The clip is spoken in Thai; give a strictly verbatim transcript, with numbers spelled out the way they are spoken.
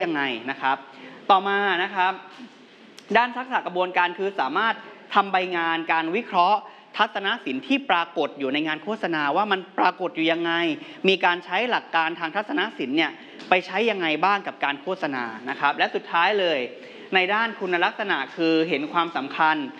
ยังไงนะครับต่อมานะครับด้านทักษะกระบวนการคือสามารถทำใบงานการวิเคราะห์ทัศนศิลป์ที่ปรากฏอยู่ในงานโฆษณาว่ามันปรากฏอยู่ยังไงมีการใช้หลักการทางทัศนศิลป์เนี่ยไปใช้ยังไงบ้างกับการโฆษณานะครับและสุดท้ายเลยในด้านคุณลักษณะคือเห็นความสำคัญ